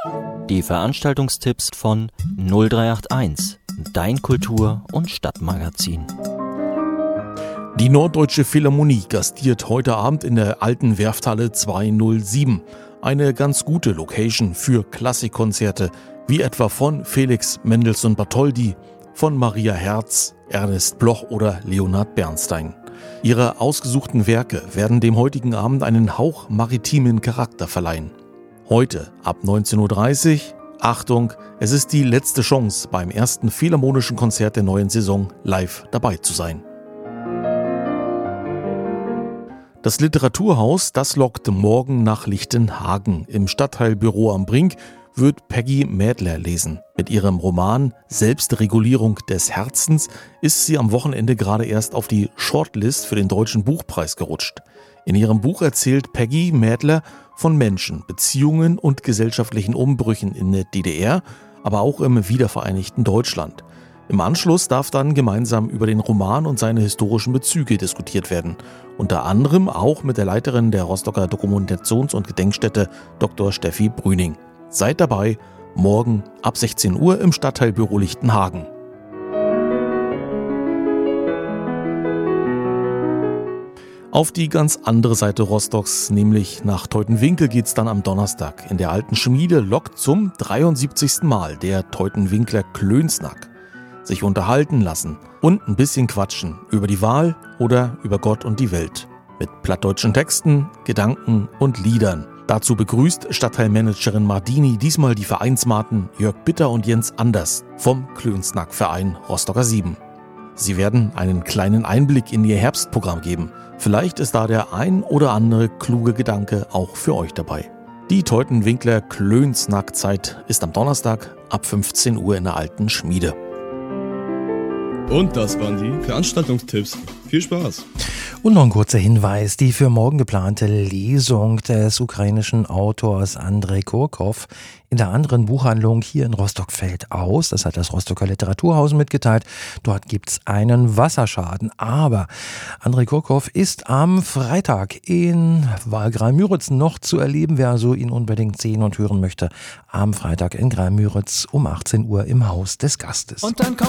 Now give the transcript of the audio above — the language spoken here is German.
Die Veranstaltungstipps von 0381, dein Kultur- und Stadtmagazin. Die Norddeutsche Philharmonie gastiert heute Abend in der alten Werfthalle 207. Eine ganz gute Location für Klassikkonzerte, wie etwa von Felix Mendelssohn-Bartholdy, von Maria Herz, Ernest Bloch oder Leonard Bernstein. Ihre ausgesuchten Werke werden dem heutigen Abend einen hauch maritimen Charakter verleihen. Heute ab 19.30 Uhr, Achtung, es ist die letzte Chance, beim ersten philharmonischen Konzert der neuen Saison live dabei zu sein. Das Literaturhaus, das lockt morgen nach Lichtenhagen. Im Stadtteilbüro am Brink wird Peggy Mädler lesen. Mit ihrem Roman Selbstregulierung des Herzens ist sie am Wochenende gerade erst auf die Shortlist für den Deutschen Buchpreis gerutscht. In ihrem Buch erzählt Peggy Mädler von Menschen, Beziehungen und gesellschaftlichen Umbrüchen in der DDR, aber auch im wiedervereinigten Deutschland. Im Anschluss darf dann gemeinsam über den Roman und seine historischen Bezüge diskutiert werden. Unter anderem auch mit der Leiterin der Rostocker Dokumentations- und Gedenkstätte Dr. Steffi Brüning. Seid dabei, morgen ab 16 Uhr im Stadtteilbüro Lichtenhagen. Auf die ganz andere Seite Rostocks, nämlich nach Teutenwinkel, geht's dann am Donnerstag. In der alten Schmiede lockt zum 73. Mal der Teutenwinkler Klönsnack. Sich unterhalten lassen und ein bisschen quatschen über die Wahl oder über Gott und die Welt. Mit plattdeutschen Texten, Gedanken und Liedern. Dazu begrüßt Stadtteilmanagerin Mardini diesmal die Vereinsmaten Jörg Bitter und Jens Anders vom Klönsnack-Verein Rostocker 7. Sie werden einen kleinen Einblick in ihr Herbstprogramm geben. Vielleicht ist da der ein oder andere kluge Gedanke auch für euch dabei. Die Teutenwinkler Klönsnack-Zeit ist am Donnerstag ab 15 Uhr in der alten Schmiede. Und das waren die Veranstaltungstipps. Viel Spaß! Und noch ein kurzer Hinweis, die für morgen geplante Lesung des ukrainischen Autors Andrei Kurkow in der anderen Buchhandlung hier in Rostock fällt aus. Das hat das Rostocker Literaturhaus mitgeteilt. Dort gibt's einen Wasserschaden. Aber Andrei Kurkow ist am Freitag in Graal-Müritz noch zu erleben. Wer also ihn unbedingt sehen und hören möchte, am Freitag in Graal-Müritz um 18 Uhr im Haus des Gastes. Und dann kommt